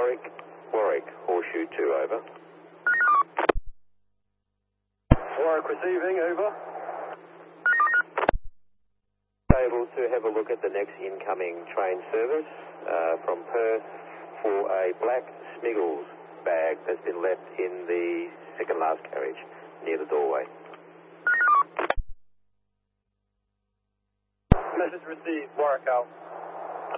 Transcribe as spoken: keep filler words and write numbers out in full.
Warwick, Warwick, Horseshoe two, over. Warwick receiving, over. Able to have a look at the next incoming train service uh, from Perth for a black Smiggles bag that's been left in the second last carriage near the doorway. Message received, Warwick out.